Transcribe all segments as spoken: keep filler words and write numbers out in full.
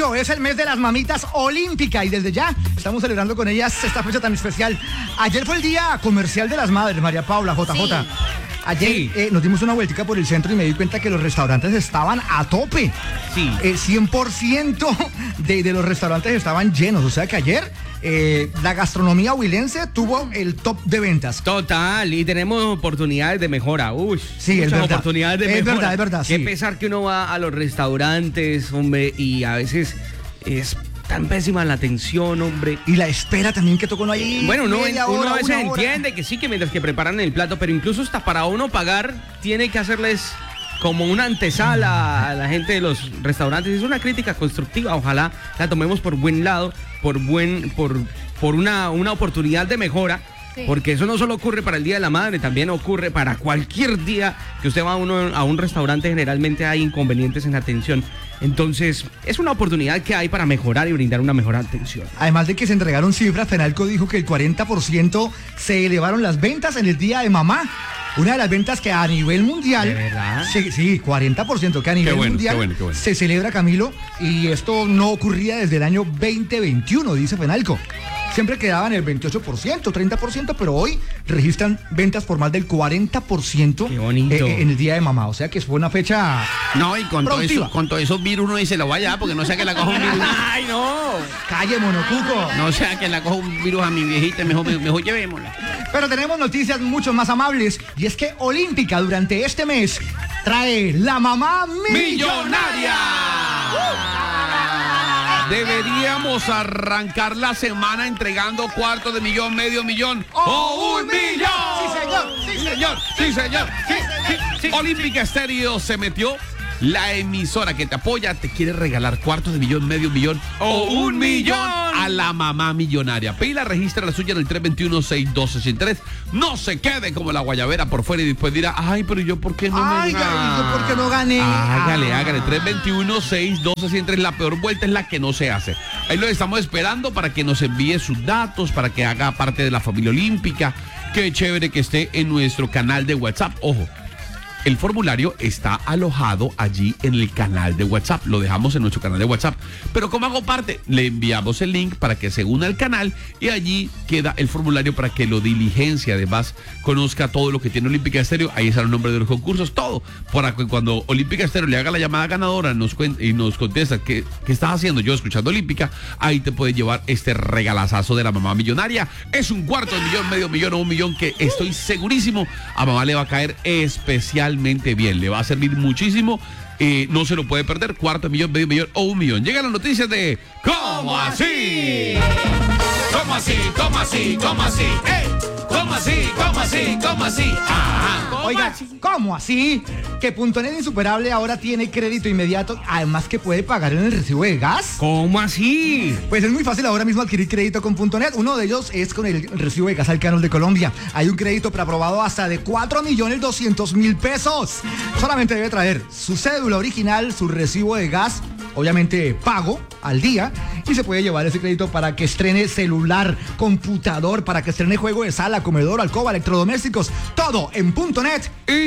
Mayo es el mes de las mamitas olímpica y desde ya estamos celebrando con ellas esta fecha tan especial. Ayer fue el Día Comercial de las Madres, María Paula, J J. Sí. Ayer sí. eh, nos dimos una vueltica por el centro y me di cuenta que los restaurantes estaban a tope. Sí. El cien por ciento de, de los restaurantes estaban llenos. O sea que ayer eh, la gastronomía huilense tuvo el top de ventas. Total, y tenemos oportunidades de mejora. Uy, sí, es verdad. Oportunidades de es mejora. verdad, es verdad. Qué sí. pesar que uno va a los restaurantes, hombre, y a veces es tan pésima la atención, hombre. Y la espera también que tocó no hay. Bueno, uno, media uno hora, a veces una hora. entiende que sí, que mientras que preparan el plato, pero incluso hasta para uno pagar, tiene que hacerles como una antesala a la gente de los restaurantes. Es una crítica constructiva, ojalá la tomemos por buen lado, por buen, por, por una, una oportunidad de mejora. Sí. Porque eso no solo ocurre para el Día de la Madre, también ocurre para cualquier día que usted va a, uno, a un restaurante. Generalmente hay inconvenientes en la atención. Entonces, es una oportunidad que hay para mejorar y brindar una mejor atención. Además de que se entregaron cifras, Fenalco dijo que el cuarenta por ciento se elevaron las ventas en el Día de Mamá. Una de las ventas que a nivel mundial... ¿De verdad? Sí, sí, cuarenta por ciento que a nivel bueno, mundial qué bueno, qué bueno. se celebra, Camilo, y esto no ocurría desde el año veinte veintiuno, dice Fenalco. Siempre quedaban el veintiocho por ciento, treinta por ciento, pero hoy registran ventas por más del cuarenta por ciento. Qué bonito. Eh, en el Día de Mamá. O sea que fue una fecha. No, y con, todo eso, con todos esos virus uno dice, lo vaya, porque no sea que la coja un virus. ¡Ay, no! ¡Calle, monocuco! No sea que la coja un virus a mi viejita, mejor, mejor llevémosla. Pero tenemos noticias mucho más amables, y es que Olímpica durante este mes trae la mamá millonaria. Deberíamos arrancar la semana entregando cuarto de millón, medio millón o oh, un millón. Sí, señor. Sí, señor. Sí, señor. Sí, sí, sí. Olímpica Estéreo se metió. La emisora que te apoya te quiere regalar cuarto de millón, medio millón o oh, un millón a la mamá millonaria. Pila, registra la suya en el tres dos uno, seis dos seis tres. No se quede como la guayabera por fuera y después dirá, ay, pero yo por qué no ay, me gané. Ay, yo por qué no gané. Hágale, ah. hágale. tres dos uno, seis dos seis tres. La peor vuelta es la que no se hace. Ahí lo estamos esperando para que nos envíe sus datos, para que haga parte de la familia olímpica. Qué chévere que esté en nuestro canal de WhatsApp. Ojo. El formulario está alojado allí en el canal de WhatsApp. Lo dejamos en nuestro canal de WhatsApp. Pero como hago parte, le enviamos el link para que se una al canal y allí queda el formulario para que lo diligencie. Además, conozca todo lo que tiene Olímpica Estéreo. Ahí está el nombre de los concursos, todo. Para que cuando Olímpica Estéreo le haga la llamada ganadora nos cuente, y nos contesta qué, qué estás haciendo yo escuchando Olímpica, ahí te puede llevar este regalazazo de la mamá millonaria. Es un cuarto de millón, medio millón o un millón que estoy segurísimo a mamá le va a caer especial. Bien, le va a servir muchísimo, eh, no se lo puede perder, cuarto de millón, medio millón o un millón. Llegan las noticias de ¿Cómo así? ¿Cómo así? ¿Cómo así? ¿Cómo así? ¡Ey! ¿Cómo así? ¿Cómo así? ¿Cómo así? Ajá. ¿Cómo Oiga, así? ¿cómo así? Que Puntonet Insuperable ahora tiene crédito inmediato, además que puede pagar en el recibo de gas. ¿Cómo así? Pues es muy fácil ahora mismo adquirir crédito con Puntonet. Uno de ellos es con el recibo de gas Alcanos de Colombia. Hay un crédito preaprobado hasta de cuatro millones doscientos mil pesos. Solamente debe traer su cédula original, su recibo de gas, obviamente pago al día, y se puede llevar ese crédito para que estrene celular, computador, para que estrene juego de sala, comedor, alcoba, electrodomésticos, todo en Puntonet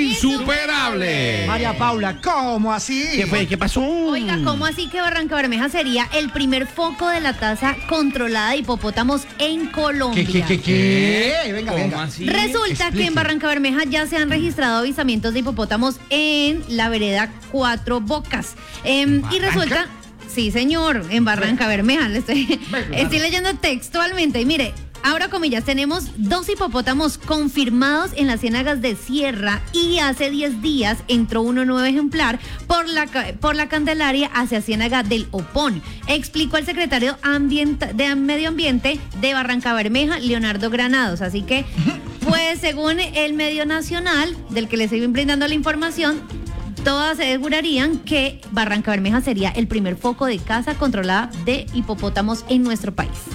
Insuperable. María Paula, ¿cómo así? ¿Qué fue? ¿Qué pasó? Oiga, ¿cómo así que Barranca Bermeja sería el primer foco de la tasa controlada de hipopótamos en Colombia? ¿Qué, qué, qué, qué? Venga, ¿Cómo venga. así? Resulta Explique. que en Barranca Bermeja ya se han registrado avistamientos de hipopótamos en la vereda Cuatro Bocas. Eh, y resulta... Sí, señor, en Barranca Bermeja. Le estoy, estoy leyendo textualmente. Y mire, ahora comillas, tenemos dos hipopótamos confirmados en las ciénagas de Sierra y hace diez días entró uno nuevo ejemplar por la, por la Candelaria hacia Ciénaga del Opón. Explicó el secretario ambienta, de Medio Ambiente de Barranca Bermeja, Leonardo Granados. Así que, pues según el medio nacional, del que le estoy brindando la información, todas asegurarían que Barranca Bermeja sería el primer foco de caza controlada de hipopótamos en nuestro país.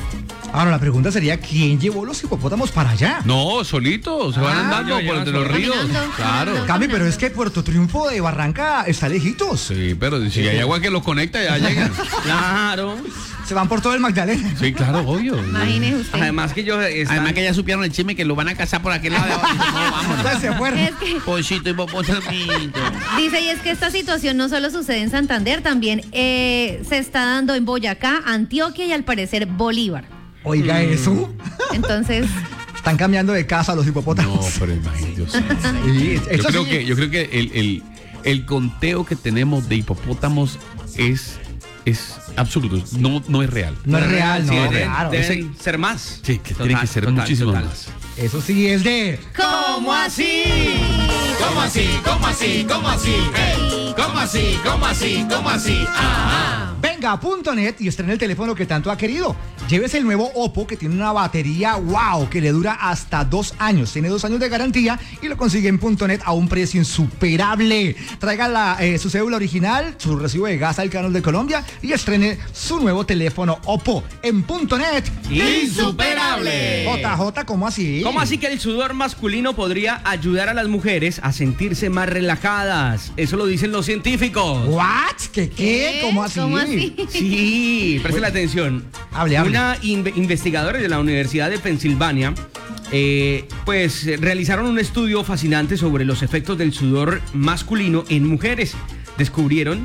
Ahora la pregunta sería, ¿quién llevó los hipopótamos para allá? No, solitos, se van Ah, andando ya, por ya, entre los solo. ríos. Caminando, Claro. caminando. Cami, pero es que Puerto Triunfo de Barranca está lejitos. Sí, pero si hay agua que los conecta, ya llegan. Claro. Se van por todo el Magdalena. Sí, claro, obvio. Imagínese usted. Además que ellos están... Además que ya supieron el chisme que lo van a casar por aquel lado de abajo. No, vámonos. Ya se fueron. Es que Pochito y popotamito. dice, y es que esta situación no solo sucede en Santander, también eh, se está dando en Boyacá, Antioquia y al parecer Bolívar. Oiga eso. Entonces, Están cambiando de casa los No, hipopótamos. pero imagínate. Sí, Yo eso creo sí. que, yo creo que el, el, el conteo que tenemos de hipopótamos es, es absurdo. No, no es real. No es real, Sí, no, deben, claro. deben ser más. Sí, que Total, tiene que ser total, muchísimo total. más. Eso sí es de... ¿cómo así? ¿Cómo así? ¿Cómo así? ¿Cómo así? Ey, ¿cómo así? ¿Cómo así? ¿Cómo así? Ajá. Venga a punto net y estrena el teléfono que tanto ha querido. Llévese el nuevo Oppo que tiene una batería wow que le dura hasta dos años. Tiene dos años de garantía y lo consigue en punto net a un precio insuperable. Traiga la, eh, su cédula original, su recibo de gas al Canal de Colombia y estrene su nuevo teléfono Oppo en punto net. Insuperable. J J, ¿cómo así? ¿Cómo así que el sudor masculino podría ayudar a las mujeres a sentirse más relajadas? Eso lo dicen los científicos. ¿What? ¿Qué qué? ¿Qué? ¿Cómo así? ¿Cómo así? Sí, presten atención. Hable, hable. Una inve- investigadora de la Universidad de Pensilvania, eh, pues eh, realizaron un estudio fascinante sobre los efectos del sudor masculino en mujeres. Descubrieron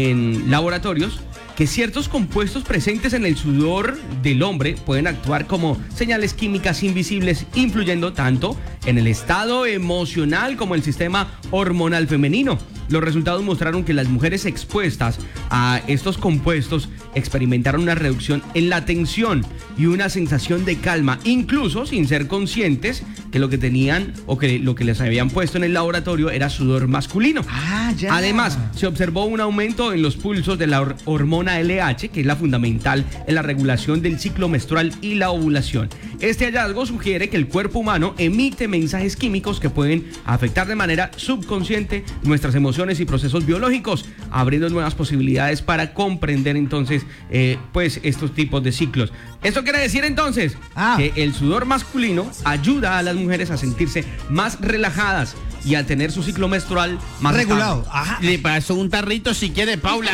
en laboratorios que ciertos compuestos presentes en el sudor del hombre pueden actuar como señales químicas invisibles, influyendo tanto en el estado emocional como el sistema hormonal femenino. Los resultados mostraron que las mujeres expuestas a estos compuestos experimentaron una reducción en la tensión y una sensación de calma, incluso sin ser conscientes que lo que tenían o que lo que les habían puesto en el laboratorio era sudor masculino. Ah, ya. Además, se observó un aumento en los pulsos de la hor- hormona L H, que es la fundamental en la regulación del ciclo menstrual y la ovulación. Este hallazgo sugiere que el cuerpo humano emite mensajes químicos que pueden afectar de manera subconsciente nuestras emociones y procesos biológicos, abriendo nuevas posibilidades para comprender entonces eh, pues estos tipos de ciclos. Esto quiere decir entonces Ah. que el sudor masculino ayuda a las mujeres a sentirse más relajadas y a tener su ciclo menstrual más Regulado. estable. Ajá. Le pasó un tarrito si quiere, Paula.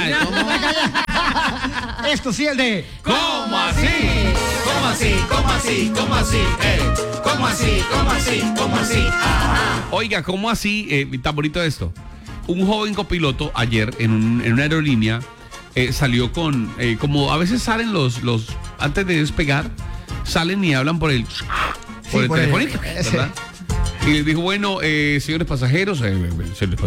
Esto sí es de... ¿Cómo así? ¿Cómo así? ¿Cómo así? ¿Cómo así? Ey, ¿cómo así? ¿Cómo así? ¿Cómo así? Ajá. Oiga, ¿cómo así? Eh, tan bonito esto. Un joven copiloto ayer en, un- en una aerolínea eh, salió con, eh, como a veces salen los, los, antes de despegar, salen y hablan por el, por el por el- telefonito, ese. ¿verdad? Y les dijo, bueno, eh, señores pasajeros, eh, señores